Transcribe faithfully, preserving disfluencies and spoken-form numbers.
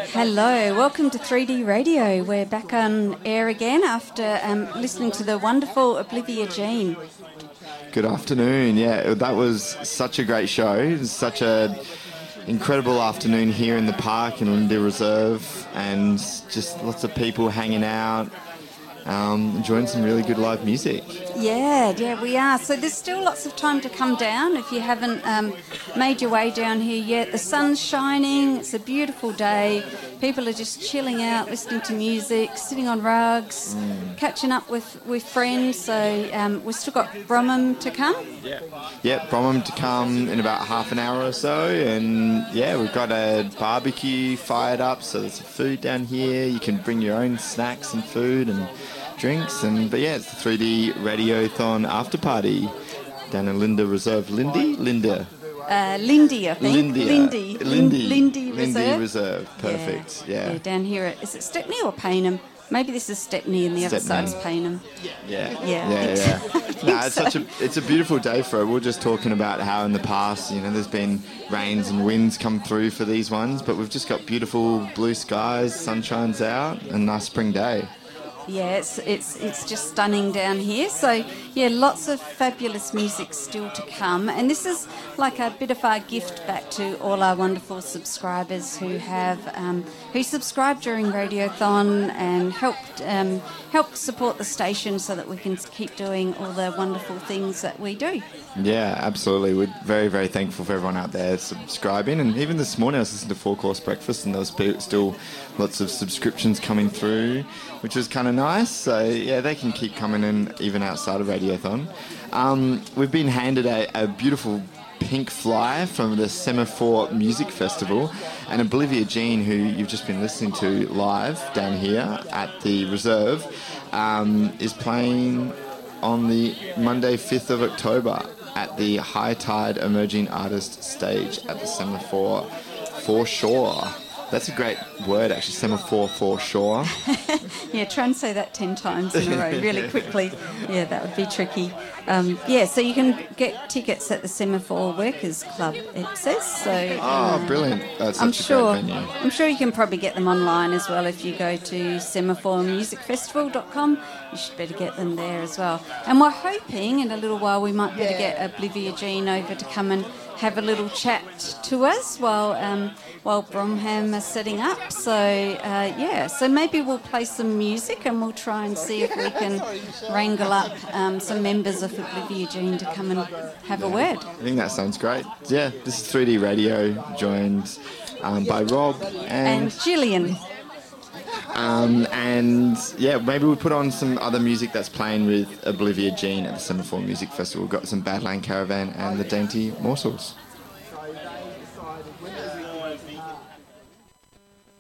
Hello, welcome to three D Radio. We're back on air again after um, listening to the wonderful Olivia Jean. Good afternoon. Yeah, that was such a great show. It was such a incredible afternoon here in the park in Linda Reserve, and just lots of people hanging out, um, enjoying some really good live music. Yeah, yeah, we are. So there's still lots of time to come down if you haven't um, made your way down here yet. The sun's shining. It's a beautiful day. People are just chilling out, listening to music, sitting on rugs, mm. catching up with, with friends. So um, we've still got Bromham to come. Yeah, yeah, Bromham to come in about half an hour or so. And yeah, we've got a barbecue fired up. So there's food down here. You can bring your own snacks and food and drinks. And but yeah, it's the three D Radiothon after party down in Linda Reserve. Lindy? Linda. Uh, Lindy, I think. Lindy. Lindy. Lindy. Lindy Reserve. Lindy Reserve. Perfect. Yeah. yeah. Yeah, down here at, is it Stepney or Paynham? Maybe this is Stepney and the Stepney. other side's Paynham. Yeah. Yeah. Yeah. Yeah. yeah. no, it's so. such a it's a beautiful day for it. We we're just talking about how in the past, you know, there's been rains and winds come through for these ones, but we've just got beautiful blue skies, sunshine's out, and a nice spring day. Yeah, it's, it's it's just stunning down here. So, yeah, lots of fabulous music still to come. And this is like a bit of our gift back to all our wonderful subscribers who have um, who subscribed during Radiothon and helped um, helped support the station so that we can keep doing all the wonderful things that we do. Yeah, absolutely. We're very, very thankful for everyone out there subscribing. And even this morning I was listening to Four Course Breakfast and there was still lots of subscriptions coming through, which was kind of nice. So, yeah, they can keep coming in even outside of Radiothon. Um, we've been handed a, a beautiful pink fly from the Semaphore Music Festival, and Olivia Jean, who you've just been listening to live down here at the Reserve, um, is playing on the Monday, fifth of October at the High Tide Emerging Artist Stage at the Semaphore Foreshore. That's a great word, actually, Semaphore Foreshore. Yeah, try and say that ten times in a row really quickly. Yeah, that would be tricky. Um, yeah, so you can get tickets at the Semaphore Workers Club, it says. So, oh, um, brilliant. That's such I'm a sure, great venue. I'm sure you can probably get them online as well if you go to semaphore music festival dot com. You should better get them there as well. And we're hoping in a little while we might better get Olivia Jean over to come and have a little chat to us while um, while Bromham are setting up. So, uh, yeah, so maybe we'll play some music and we'll try and see if we can wrangle up um, some members of Olivia Jean to come and have a word. I think that sounds great. Yeah, this is three D Radio, joined um, by Rob and... And Gillian. Um, and, yeah, maybe we'll put on some other music that's playing with Olivia Jean at the Semaphore Music Festival. We've got some Badland Caravan and the Dainty Morsels.